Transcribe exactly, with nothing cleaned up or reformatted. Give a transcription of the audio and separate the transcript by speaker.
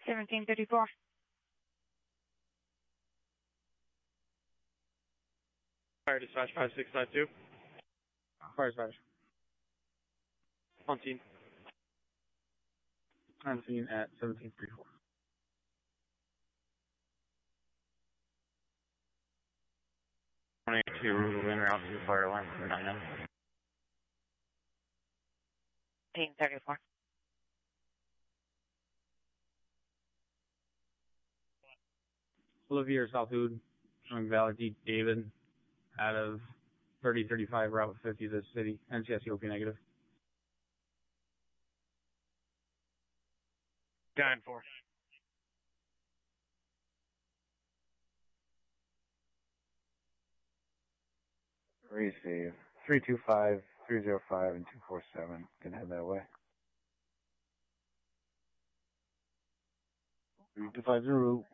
Speaker 1: seventeen thirty-four.
Speaker 2: Fire dispatch five six nine two.
Speaker 3: Fire dispatch.
Speaker 2: On scene.
Speaker 3: On scene at seventeen thirty-four.
Speaker 4: twenty-two, wind route to fire line for nine nine.
Speaker 1: seventeen thirty-four.
Speaker 3: Olivier Southwood, showing Valor D. David, out of thirty thirty-five Route fifty, the city, N C S U O P negative.
Speaker 2: nine four.
Speaker 5: Receive. three two five, three zero five, and two four seven. Can head that way.
Speaker 3: three two five zero.